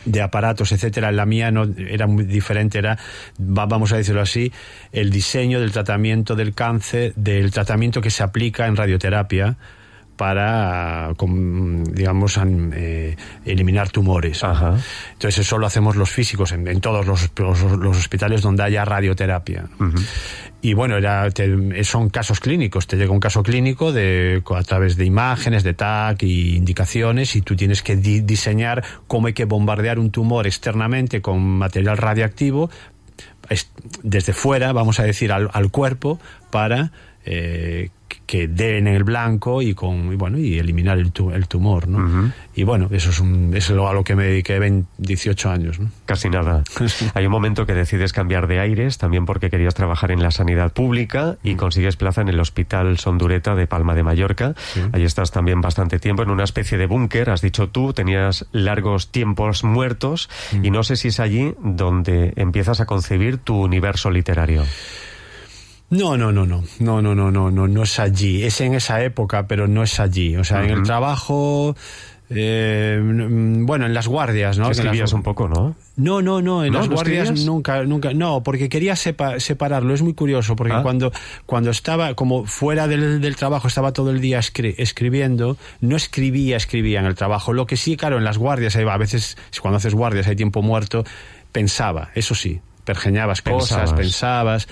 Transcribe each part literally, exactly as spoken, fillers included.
de aparatos, etcétera. La mía no era muy diferente, era, vamos a decirlo así, el diseño del tratamiento del cáncer, del tratamiento que se aplica en radioterapia para, digamos, eh, eliminar tumores. Ajá. Entonces eso lo hacemos los físicos en, en todos los, los, los hospitales donde haya radioterapia. Uh-huh. Y bueno, era, te, son casos clínicos. Te llega un caso clínico de, a través de imágenes, de T A C y indicaciones, y tú tienes que di, diseñar cómo hay que bombardear un tumor externamente con material radiactivo desde fuera, vamos a decir, al, al cuerpo para eh, que den en el blanco y con y bueno y eliminar el, tu, el tumor, ¿no? Uh-huh. Y bueno, eso es, un, es lo, a lo que me dediqué veinte, dieciocho años, ¿no? Casi nada. Hay un momento que decides cambiar de aires, también porque querías trabajar en la sanidad pública, y consigues plaza en el Hospital Sondureta de Palma de Mallorca. Sí. Ahí estás también bastante tiempo en una especie de búnker, has dicho tú, tenías largos tiempos muertos, uh-huh. y no sé si es allí donde empiezas a concebir tu universo literario. No, no, no, no, no, no, no, no, no, no es allí. Es en esa época, pero no es allí. O sea, uh-huh. en el trabajo, eh, bueno, en las guardias, ¿no? Escribías las... un poco, ¿no? No, no, no, en ¿No? las ¿No guardias escribías? nunca, nunca, no, porque quería sepa, separarlo. Es muy curioso, porque ah. cuando, cuando estaba, como fuera del, del trabajo, estaba todo el día escri- escribiendo, no escribía, escribía en el trabajo. Lo que sí, claro, en las guardias, a veces, cuando haces guardias hay tiempo muerto, pensaba, eso sí, pergeñabas cosas, pensabas.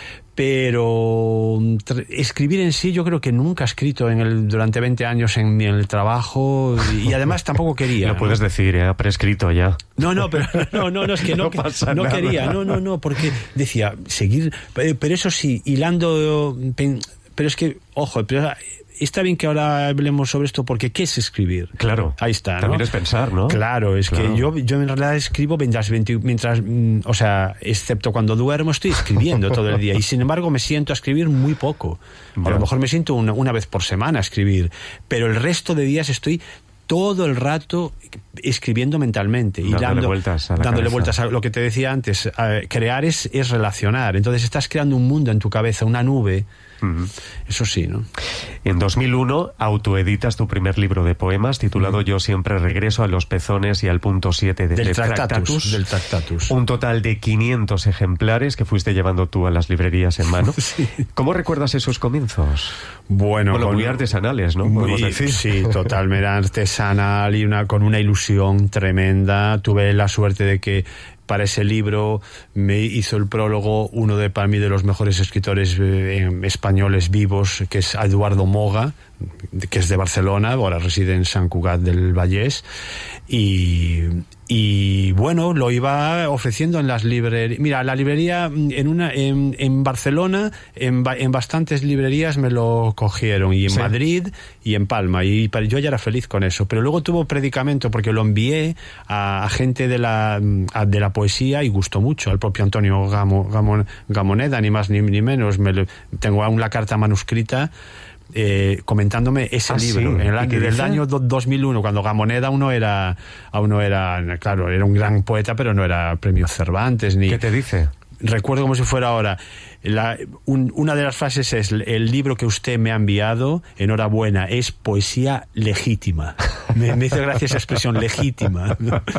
Pero escribir en sí, yo creo que nunca he escrito en el, durante veinte años en, mi, en el trabajo, y además tampoco quería. Lo puedes ¿no? decir, ¿eh? Prescrito ya. No, no, pero no, no, no es que no, no, que, no quería, no, no, no, porque decía, seguir, pero eso sí, hilando, pero es que, ojo, pero está bien que ahora hablemos sobre esto, porque ¿qué es escribir? Claro. Ahí está, ¿no? También es pensar, ¿no? Claro, es claro. que yo, yo en realidad escribo mientras, mientras, o sea, excepto cuando duermo, estoy escribiendo todo el día, y sin embargo me siento a escribir muy poco. Bueno. A lo mejor me siento una, una vez por semana a escribir, pero el resto de días estoy todo el rato escribiendo mentalmente y dándole dando, vueltas a la dándole cabeza. vueltas a lo que te decía antes. Eh, crear es, es relacionar. Entonces estás creando un mundo en tu cabeza, una nube. Uh-huh. Eso sí, ¿no? En dos mil uno autoeditas tu primer libro de poemas titulado uh-huh. Yo siempre regreso a los pezones y al punto siete de, del de Tractatus, Tractatus. Del Tractatus. Un total de quinientos ejemplares que fuiste llevando tú a las librerías en mano. Sí. ¿Cómo recuerdas esos comienzos? Bueno, bueno con, muy artesanales, ¿no? Muy, Podemos decir. Sí, totalmente artesanal y una, con una ilusión tremenda. Tuve la suerte de que para ese libro me hizo el prólogo uno de, para mí, de los mejores escritores eh, españoles vivos, que es Eduardo Moga, que es de Barcelona, ahora reside en Sant Cugat del Vallès, y, y bueno, lo iba ofreciendo en las librerías. Mira, la librería en una en, en Barcelona, en, en bastantes librerías me lo cogieron, y en sí. Madrid y en Palma, y para, yo ya era feliz con eso, pero luego tuvo predicamento porque lo envié a, a gente de la, a, de la poesía, y gustó mucho, al propio Antonio Gamo, Gamo, Gamoneda, ni más ni, ni menos. Me lo, tengo aún la carta manuscrita Eh, comentándome ese ah, libro, sí. en el año, del año dos mil uno, cuando Gamoneda aún no era, aún no era, claro, era un gran poeta, pero no era premio Cervantes ni. ¿Qué te dice? Recuerdo como si fuera ahora. La, un, una de las frases es: el libro que usted me ha enviado, enhorabuena, es poesía legítima. Me, me hizo gracia esa expresión, legítima.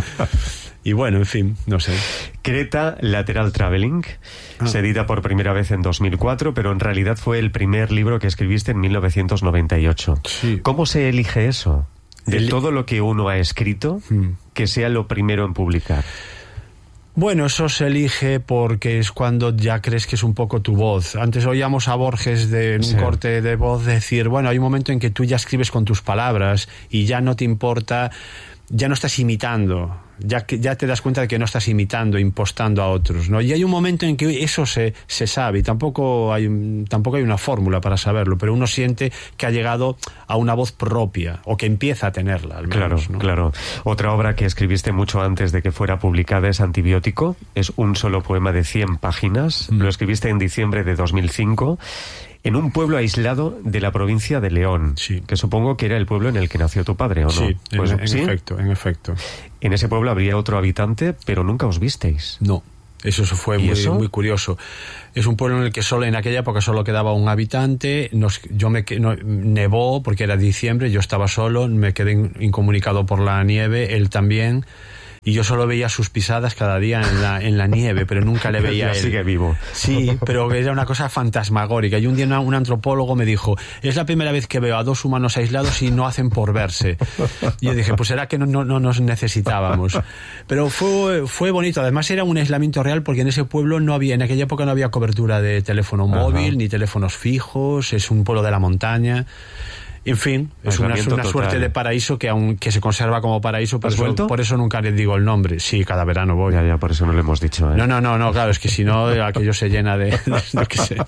Y bueno, en fin, no sé. Creta Lateral Traveling ah. se edita por primera vez en dos mil cuatro, pero en realidad fue el primer libro que escribiste en mil novecientos noventa y ocho. Sí. ¿Cómo se elige eso? De el... todo lo que uno ha escrito, hmm. que sea lo primero en publicar. Bueno, eso se elige porque es cuando ya crees que es un poco tu voz. Antes oíamos a Borges de un sí. corte de voz decir, bueno, hay un momento en que tú ya escribes con tus palabras y ya no te importa, ya no estás imitando, ya que ya te das cuenta de que no estás imitando, impostando a otros, ¿no? Y hay un momento en que eso se, se sabe, y tampoco hay, tampoco hay una fórmula para saberlo, pero uno siente que ha llegado a una voz propia, o que empieza a tenerla, al menos, claro, ¿no? Claro. Otra obra que escribiste mucho antes de que fuera publicada es Antibiótico. Es un solo poema de cien páginas. Mm. Lo escribiste en diciembre de dos mil cinco. En un pueblo aislado de la provincia de León, sí. que supongo que era el pueblo en el que nació tu padre, ¿o no? Sí, pues, en, en ¿sí? efecto, en efecto. En ese pueblo habría otro habitante, pero nunca os visteis. No, eso fue muy, eso? muy curioso. Es un pueblo en el que solo en aquella época solo quedaba un habitante. Nos, yo me no, nevó porque era diciembre, yo estaba solo, me quedé incomunicado por la nieve, él también. y yo solo veía sus pisadas cada día en la, en la nieve, pero nunca le veía a él. Sigue vivo. Sí, pero era una cosa fantasmagórica. Y un día una, un antropólogo me dijo, es la primera vez que veo a dos humanos aislados y no hacen por verse. Y yo dije, pues será que no, no, no nos necesitábamos. Pero fue, fue bonito. Además era un aislamiento real porque en ese pueblo no había, en aquella época no había cobertura de teléfono móvil, Ajá. ni teléfonos fijos, es un pueblo de la montaña. En fin, es una, una suerte de paraíso que aún que se conserva como paraíso, por eso, por eso nunca les digo el nombre. Sí, cada verano voy. Ya, ya, por eso no lo hemos dicho, ¿eh? No, no, no, no, claro, es que si no, aquello se llena de... de, de que sé.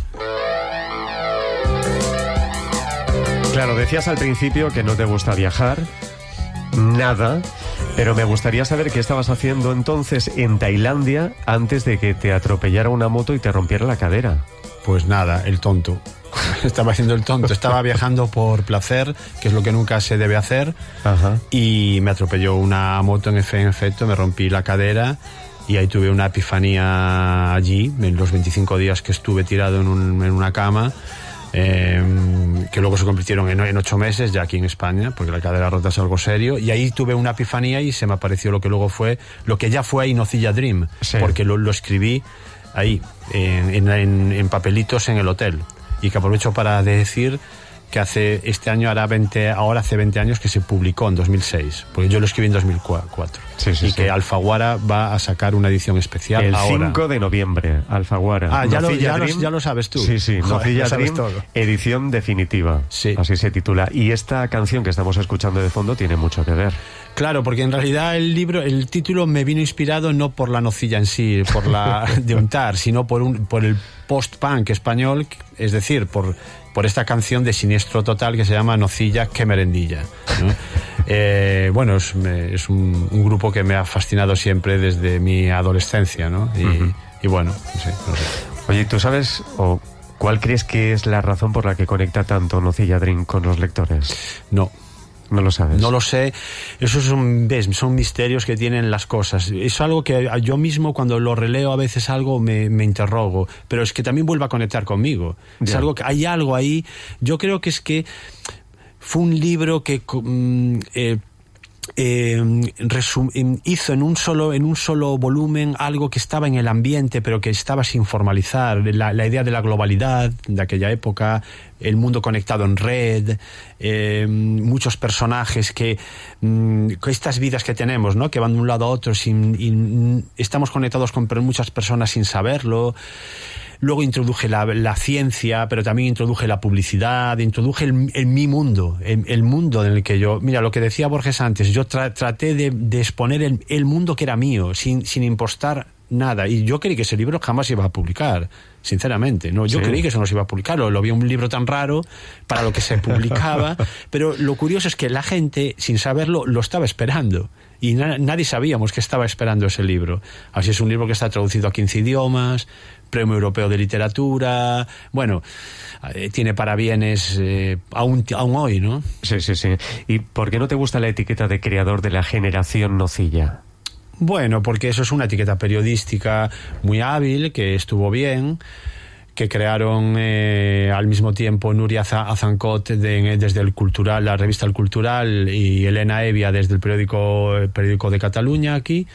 Claro, decías al principio que no te gusta viajar, nada, pero me gustaría saber qué estabas haciendo entonces en Tailandia antes de que te atropellara una moto y te rompiera la cadera. Pues nada, el tonto. Estaba haciendo el tonto, estaba viajando por placer, que es lo que nunca se debe hacer. Ajá. Y me atropelló una moto, en efecto, me rompí la cadera y ahí tuve una epifanía allí, en los veinticinco días que estuve tirado en, un, en una cama, eh, que luego se convirtieron en, en ocho meses ya aquí en España, porque la cadera rota es algo serio, y ahí tuve una epifanía y se me apareció lo que luego fue, lo que ya fue ahí Nocilla Dream, sí. porque lo, lo escribí ahí, en, en, en papelitos en el hotel. Y que aprovecho para decir que hace este año hará veinte, ahora hace veinte años que se publicó en dos mil seis, porque yo lo escribí en dos mil cuatro. Sí, sí, y sí. que Alfaguara va a sacar una edición especial el ahora. cinco de noviembre, Alfaguara. Ah, ya lo, ya, lo, ya lo sabes tú. Sí, sí, Nocilla Dream, edición definitiva. Sí. Así se titula. Y esta canción que estamos escuchando de fondo tiene mucho que ver. Claro, porque en realidad el libro, el título me vino inspirado no por la nocilla en sí, por la de untar, sino por un, por el post-punk español, es decir, por, por esta canción de Siniestro Total que se llama Nocilla, qué merendilla, ¿no? eh, bueno, es, es un, un grupo que me ha fascinado siempre desde mi adolescencia, ¿no? Y, uh-huh. y bueno, no sé, no sé. Oye, ¿tú sabes o cuál crees que es la razón por la que conecta tanto Nocilla Dream con los lectores? No. No lo sabes. No lo sé. Eso son, ves, son misterios que tienen las cosas. Es algo que yo mismo cuando lo releo a veces algo me, me interrogo, pero es que también vuelve a conectar conmigo. Yeah. Es algo que hay algo ahí. Yo creo que es que fue un libro que mm, eh, Eh, resum, hizo en un solo en un solo volumen algo que estaba en el ambiente pero que estaba sin formalizar, la, la idea de la globalidad de aquella época, el mundo conectado en red, eh, muchos personajes que, mm, estas vidas que tenemos, ¿no? Que van de un lado a otro sin, y estamos conectados con muchas personas sin saberlo. Luego introduje la, la ciencia, pero también introduje la publicidad, introduje el, el mi mundo, el, el mundo en el que yo... Mira, lo que decía Borges antes, yo tra, traté de, de exponer el, el mundo que era mío, sin, sin impostar nada. Y yo creí que ese libro jamás iba a publicar, sinceramente. No, yo sí. creí que eso no se iba a publicar. Lo, lo vi un libro tan raro para lo que se publicaba. Pero lo curioso es que la gente, sin saberlo, lo estaba esperando. Y na, nadie sabíamos que estaba esperando ese libro. Así es un libro que está traducido a quince idiomas, Premio Europeo de Literatura, bueno, eh, tiene parabienes eh, aún, aún hoy, ¿no? Sí, sí, sí. ¿Y por qué no te gusta la etiqueta de creador de la generación Nocilla? Bueno, porque eso es una etiqueta periodística muy hábil, que estuvo bien, que crearon eh, al mismo tiempo Nuria Azancot de, desde el Cultural, la revista El Cultural, y Elena Evia desde el periódico, el periódico de Cataluña aquí,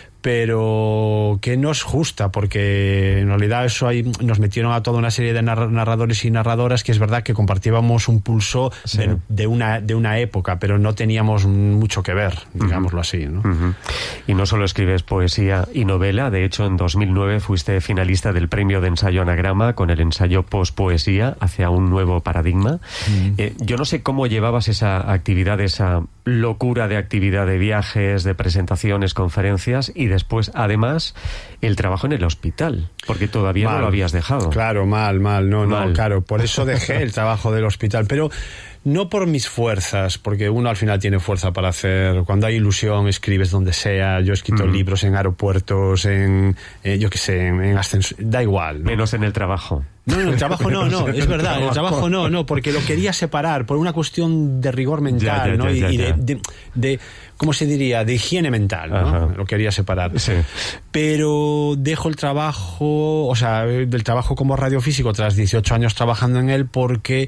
pero que no es justa, porque en realidad eso ahí nos metieron a toda una serie de narradores y narradoras que es verdad que compartíamos un pulso sí. de, de una de una época, pero no teníamos mucho que ver, digámoslo uh-huh. así, ¿no? Uh-huh. Y no solo escribes poesía y novela, de hecho en dos mil nueve fuiste finalista del premio de ensayo Anagrama con el ensayo Pospoesía hacia un nuevo paradigma. Uh-huh. Eh, yo no sé cómo llevabas esa actividad, esa locura de actividad de viajes, de presentaciones, conferencias y después, además, el trabajo en el hospital, porque todavía mal. No lo habías dejado. Claro, mal, mal, no, mal. no, claro, por eso dejé el trabajo del hospital, pero no por mis fuerzas, porque uno al final tiene fuerza para hacer, cuando hay ilusión escribes donde sea, yo he escrito mm. libros en aeropuertos, en, eh, yo qué sé, en, en ascensor, da igual, ¿no? Menos en el trabajo. No, no, el trabajo no, no, es verdad, el trabajo no, no, porque lo quería separar por una cuestión de rigor mental, ya, ya, ¿no? Ya, ya, y de, de, de, ¿cómo se diría? De higiene mental, ¿no? Ajá. Lo quería separar. Sí. Pero dejo el trabajo, o sea, del trabajo como radiofísico tras dieciocho años trabajando en él, porque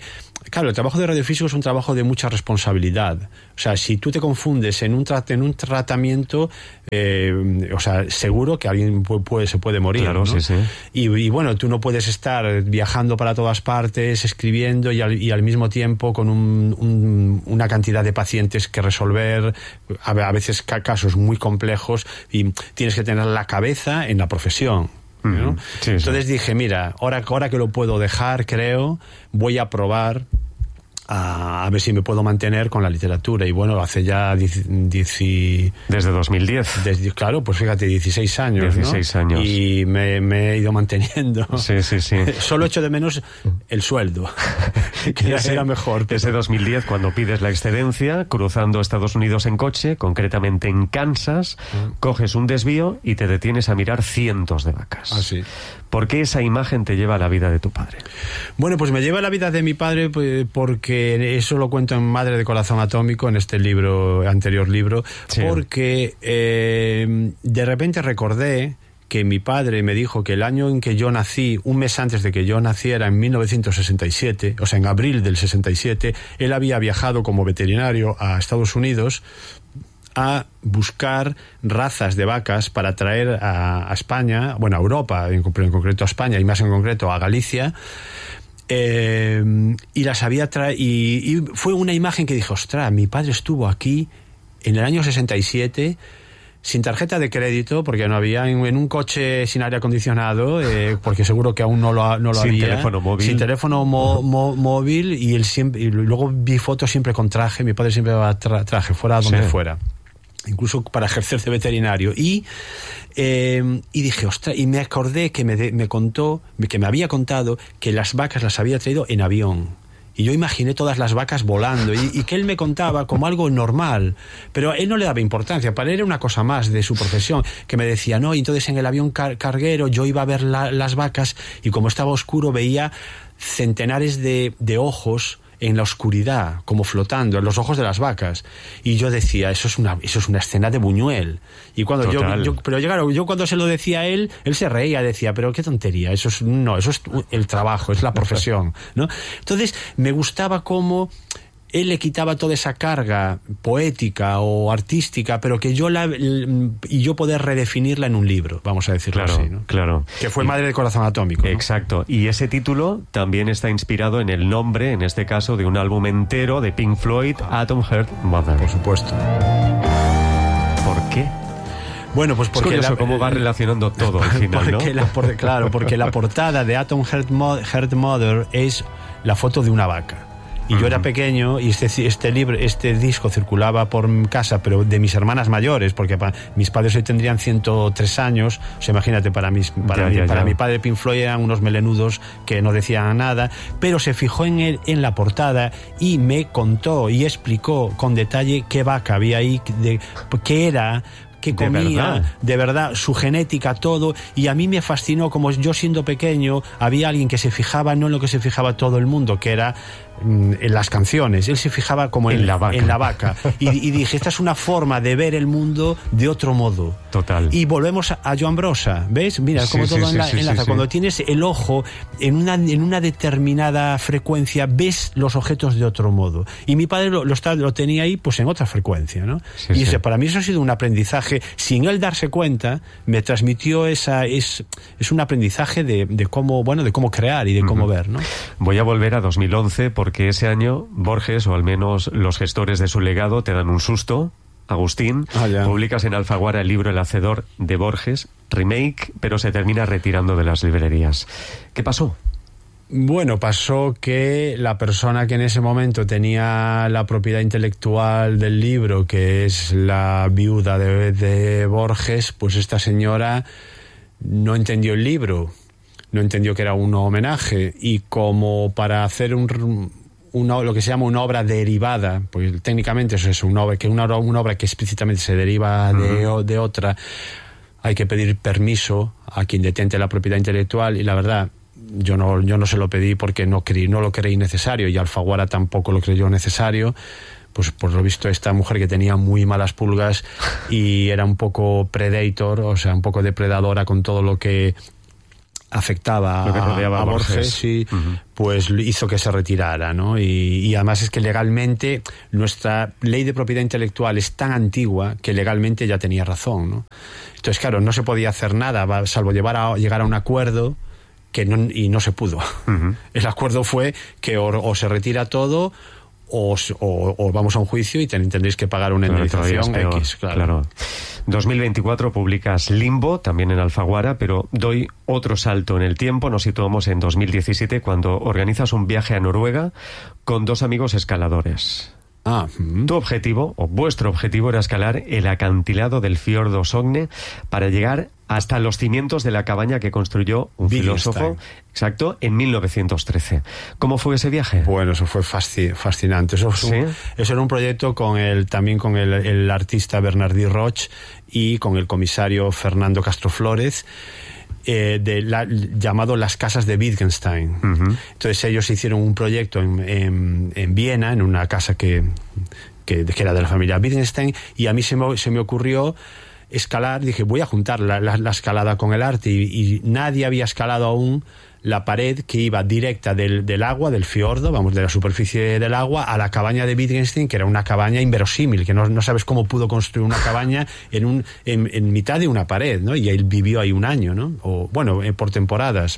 claro, el trabajo de radiofísico es un trabajo de mucha responsabilidad. O sea, si tú te confundes en un, tra en un tratamiento, eh, o sea, seguro que alguien puede, puede, se puede morir, claro, ¿no? Sí, sí. Y, y bueno, tú no puedes estar viajando para todas partes, escribiendo y al, y al mismo tiempo con un, un, una cantidad de pacientes que resolver, a, a veces casos muy complejos, y tienes que tener la cabeza en la profesión, ¿no? Sí, Entonces sí. dije, mira, ahora, ahora que lo puedo dejar, creo, voy a probar a, a ver si me puedo mantener con la literatura. Y bueno, hace ya diez, diez, desde dos mil diez. Desde, claro, pues fíjate, dieciséis años, dieciséis ¿no? años. Y me, me he ido manteniendo. Sí, sí, sí. Solo echo de menos el sueldo, que ese, era mejor. Pero... Ese dos mil diez, cuando pides la excedencia, cruzando Estados Unidos en coche, concretamente en Kansas, uh-huh. coges un desvío y te detienes a mirar cientos de vacas. Ah, sí. ¿Por qué esa imagen te lleva a la vida de tu padre? Bueno, pues me lleva a la vida de mi padre pues, porque eso lo cuento en Madre de Corazón Atómico, en este libro, anterior libro, sí. porque eh, de repente recordé que mi padre me dijo que el año en que yo nací, un mes antes de que yo naciera, en mil novecientos sesenta y siete, o sea, en abril del sesenta y siete, él había viajado como veterinario a Estados Unidos a buscar razas de vacas para traer a, a España, bueno, a Europa, en, en concreto a España y más en concreto a Galicia, eh, y las había traído, y, y fue una imagen que dije, ostras, mi padre estuvo aquí en el año sesenta y siete sin tarjeta de crédito, porque no había, en, en un coche sin aire acondicionado, eh, porque seguro que aún no lo, no lo sin había. Sin teléfono móvil. Sin teléfono mo, mo, móvil, y, él siempre, y luego vi fotos siempre con traje, mi padre siempre va tra, traje, fuera donde sí. fuera. Incluso para ejercer de veterinario. Y, eh, y dije, ostras, y me acordé que me, de, me contó, que me había contado que las vacas las había traído en avión. Y yo imaginé todas las vacas volando, y, y que él me contaba como algo normal, pero a él no le daba importancia, para él era una cosa más de su profesión, que me decía, no, y entonces en el avión car carguero yo iba a ver la, las vacas, y como estaba oscuro veía centenares de, de ojos en la oscuridad, como flotando, en los ojos de las vacas. Y yo decía, eso es una, eso es una escena de Buñuel. Y cuando yo, yo, pero claro, yo cuando se lo decía a él, él se reía, decía, pero qué tontería, eso es, no, eso es el trabajo, es la profesión, ¿no? Entonces, me gustaba cómo él le quitaba toda esa carga poética o artística, pero que yo la y yo poder redefinirla en un libro, vamos a decirlo claro, así, ¿no? Claro. Que fue Madre de Corazón Atómico, ¿no? Exacto. Y ese título también está inspirado en el nombre, en este caso, de un álbum entero de Pink Floyd, Atom Heart Mother. Por supuesto. ¿Por qué? Bueno, pues porque es curioso la, cómo va relacionando todo al final, porque ¿no? La, por, claro, porque la portada de Atom Heart, Mo Heart Mother es la foto de una vaca. Y yo era pequeño y este, este libro, este disco circulaba por casa, pero de mis hermanas mayores, porque pa, mis padres hoy tendrían ciento tres años. O sea, imagínate, para, mis, para, ya, mi, ya, para ya. mi padre Pink Floyd eran unos melenudos que no decían nada, pero se fijó en, el, en la portada y me contó y explicó con detalle qué vaca había ahí, de, qué era, que comía, ¿De verdad? de verdad, su genética, todo, y a mí me fascinó como yo siendo pequeño había alguien que se fijaba no en lo que se fijaba todo el mundo, que era mm, en las canciones, él se fijaba como en, en la vaca, en la vaca. Y, y dije, esta es una forma de ver el mundo de otro modo. Total. Y volvemos a, a Joan Brossa, ¿ves? Mira, como sí, todo sí, enla sí, enlaza, sí, cuando sí. tienes el ojo en una, en una determinada frecuencia, ves los objetos de otro modo. Y mi padre lo, lo, está, lo tenía ahí pues en otra frecuencia, ¿no? Sí, y sí. Ese, para mí eso ha sido un aprendizaje, sin él darse cuenta, me transmitió esa, es, es un aprendizaje de, de cómo, bueno, de cómo crear y de cómo uh-huh. ver, ¿no? Voy a volver a dos mil once porque ese año Borges, o al menos los gestores de su legado, te dan un susto. Agustín, ah, publicas en Alfaguara el libro El Hacedor de Borges, remake, pero se termina retirando de las librerías. ¿Qué pasó? Bueno, pasó que la persona que en ese momento tenía la propiedad intelectual del libro, que es la viuda de, de Borges, pues esta señora no entendió el libro, no entendió que era un homenaje, y como para hacer un... Una, lo que se llama una obra derivada, pues técnicamente eso es una obra que, una, una obra que explícitamente se deriva de, uh-huh. de otra, hay que pedir permiso a quien detente la propiedad intelectual, y la verdad, yo no, yo no se lo pedí porque no, creí, no lo creí necesario, y Alfaguara tampoco lo creyó necesario. Pues por lo visto esta mujer que tenía muy malas pulgas y era un poco predator, o sea, un poco depredadora con todo lo que afectaba Lo que a, rodeaba a a Borges, Borges sí, uh-huh. pues hizo que se retirara, ¿no? Y, y además es que legalmente nuestra ley de propiedad intelectual es tan antigua que legalmente ya tenía razón, ¿no? Entonces, claro, no se podía hacer nada salvo llevar a, llegar a un acuerdo que no, y no se pudo. Uh-huh. El acuerdo fue que o, o se retira todo o, o, o vamos a un juicio y ten, tendréis que pagar una indemnización X. Claro. claro. dos mil veinticuatro publicas Limbo, también en Alfaguara, pero doy otro salto en el tiempo. Nos situamos en dos mil diecisiete, cuando organizas un viaje a Noruega con dos amigos escaladores. Ah, mm. Tu objetivo, o vuestro objetivo, era escalar el acantilado del fiordo Sogne para llegar hasta los cimientos de la cabaña que construyó un filósofo, exacto, en mil novecientos trece. ¿Cómo fue ese viaje? Bueno, eso fue fasc- fascinante. Eso, ¿Sí? un, eso era un proyecto con el, también con el, el artista Bernardí Roch y con el comisario Fernando Castro Flórez. Eh, de la, llamado Las Casas de Wittgenstein. Uh-huh. Entonces ellos hicieron un proyecto en, en, en Viena, en una casa que, que, que era de la familia Wittgenstein, y a mí se me, se me ocurrió escalar. Dije, voy a juntar la, la, la escalada con el arte, y, y nadie había escalado aún la pared que iba directa del, del agua, del fiordo, vamos, de la superficie del agua, a la cabaña de Wittgenstein, que era una cabaña inverosímil, que no, no sabes cómo pudo construir una cabaña en, un, en, en mitad de una pared, ¿no? Y él vivió ahí un año, ¿no? O, bueno, por temporadas.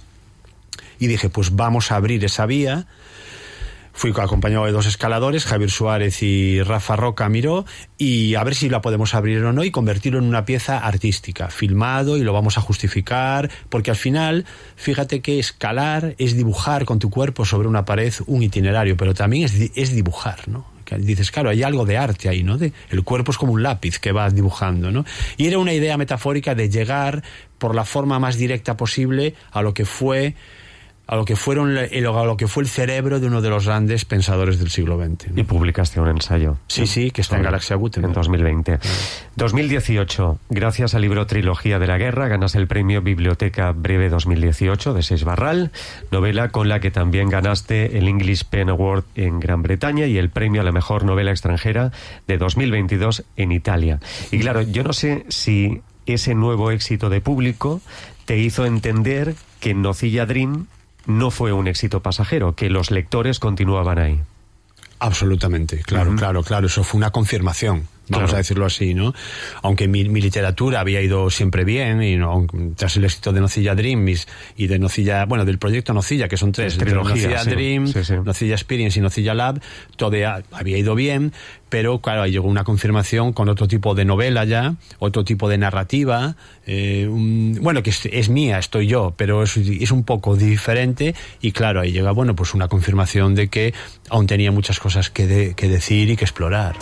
Y dije, pues vamos a abrir esa vía. Fui acompañado de dos escaladores, Javier Suárez y Rafa Roca Miró, y a ver si la podemos abrir o no y convertirlo en una pieza artística, filmado, y lo vamos a justificar, porque al final, fíjate que escalar es dibujar con tu cuerpo sobre una pared un itinerario, pero también es, es dibujar, ¿no? Que dices, claro, hay algo de arte ahí, ¿no? De, el cuerpo es como un lápiz que vas dibujando, ¿no? Y era una idea metafórica de llegar por la forma más directa posible a lo que fue a lo que fueron a lo que fue el cerebro de uno de los grandes pensadores del siglo veinte, ¿no? Y publicaste un ensayo. Sí, sí, que está en Galaxia Gutenberg. En dos mil veinte. dos mil dieciocho, gracias al libro Trilogía de la Guerra, ganas el premio Biblioteca Breve dos mil dieciocho de Seix Barral, novela con la que también ganaste el English Pen Award en Gran Bretaña y el premio a la mejor novela extranjera de dos mil veintidós en Italia. Y claro, yo no sé si ese nuevo éxito de público te hizo entender que Nocilla Dream no fue un éxito pasajero, que los lectores continuaban ahí. Absolutamente, claro, uh-huh. claro, claro, eso fue una confirmación, vamos claro. a decirlo así, ¿no? Aunque mi, mi literatura había ido siempre bien, y no, tras el éxito de Nocilla Dream mis, y de Nocilla, bueno, del proyecto Nocilla, que son tres, Nocilla sí, Dream, sí, sí. Nocilla Experience y Nocilla Lab, todo había ido bien, pero claro, ahí llegó una confirmación con otro tipo de novela ya, otro tipo de narrativa, eh, un, bueno, que es, es mía, estoy yo, pero es, es un poco diferente, y claro, ahí llega, bueno, pues una confirmación de que aún tenía muchas cosas que, de, que decir y que explorar.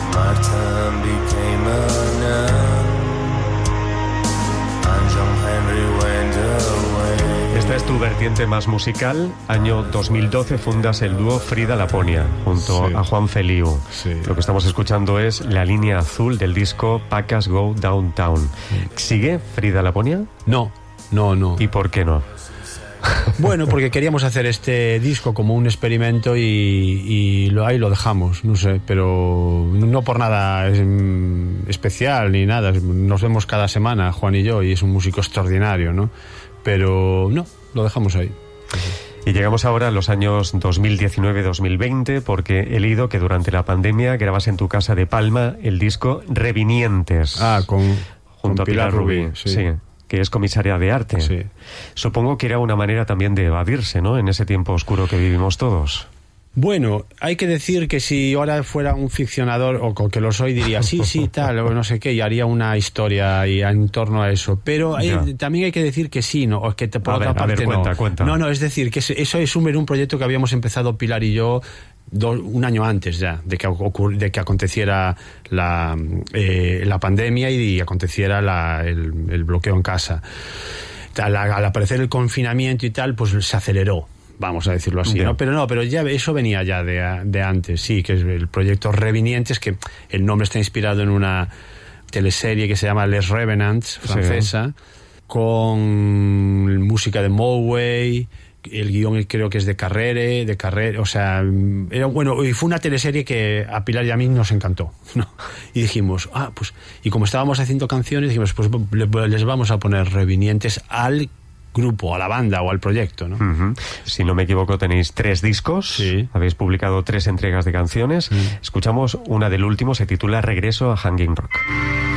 Esta es tu vertiente más musical. Año dos mil doce fundas el dúo Frida Laponia junto sí. a Juan Feliu. Sí. Lo que estamos escuchando es La Línea Azul del disco Pacas Go Downtown. ¿Sigue Frida Laponia? No, no, no. ¿Y por qué no? Bueno, porque queríamos hacer este disco como un experimento y, y lo, ahí lo dejamos, no sé, pero no por nada especial ni nada. Nos vemos cada semana, Juan y yo, y es un músico extraordinario, ¿no? Pero no, lo dejamos ahí. Y llegamos ahora a los años dos mil diecinueve dos mil veinte, porque he leído que durante la pandemia grabas en tu casa de Palma el disco Revinientes. Ah, con, junto con a Pilar, Pilar Rubí, Rubí sí. sí. que es comisaria de arte. Sí. Supongo que era una manera también de evadirse, ¿no?, en ese tiempo oscuro que vivimos todos. Bueno, hay que decir que si ahora fuera un ficcionador, o que lo soy, diría sí, sí, tal, o no sé qué, y haría una historia y en torno a eso. Pero hay, también hay que decir que sí, ¿no? O que te, por a otra ver, parte a ver, cuenta, no. Cuenta. No, no, es decir, que eso es un, un proyecto que habíamos empezado Pilar y yo Do, un año antes ya de que, ocur, de que aconteciera la, eh, la pandemia y, y aconteciera la, el, el bloqueo en casa. Al, al aparecer el confinamiento y tal, pues se aceleró, vamos a decirlo así, ¿no? Pero no, pero ya eso venía ya de, de antes, sí, que es el proyecto Revinientes, que el nombre está inspirado en una teleserie que se llama Les Revenants, francesa, sí. con música de Moway. El guión creo que es de Carrere, de Carrere, o sea, era, bueno, y fue una teleserie que a Pilar y a mí nos encantó, ¿no? Y dijimos, ah, pues, y como estábamos haciendo canciones, dijimos, pues les vamos a poner Revinientes al grupo, a la banda o al proyecto, ¿no? Uh-huh. Si no me equivoco, tenéis tres discos, sí. habéis publicado tres entregas de canciones. Uh-huh. Escuchamos una del último, se titula Regreso a Hanging Rock.